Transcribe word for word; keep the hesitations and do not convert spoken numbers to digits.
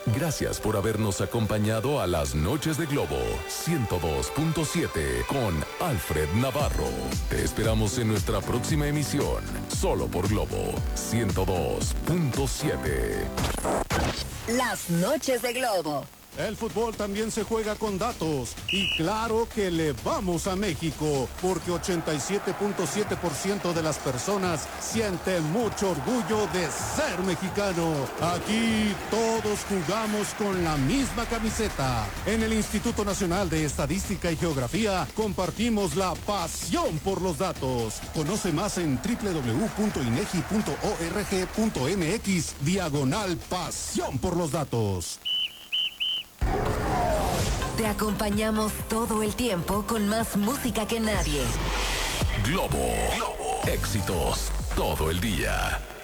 Gracias por habernos acompañado a las noches de Globo ciento dos punto siete con Alfred Navarro. Te esperamos en nuestra próxima emisión, solo por Globo ciento dos punto siete. Las noches de Globo. El fútbol también se juega con datos y claro que le vamos a México porque ochenta y siete punto siete por ciento de las personas sienten mucho orgullo de ser mexicano. Aquí todos jugamos con la misma camiseta. En el Instituto Nacional de Estadística y Geografía compartimos la pasión por los datos. Conoce más en doble u doble u doble u punto inegi punto org punto mx diagonal pasión por los datos. Te acompañamos todo el tiempo con más música que nadie. Globo, Globo, éxitos todo el día.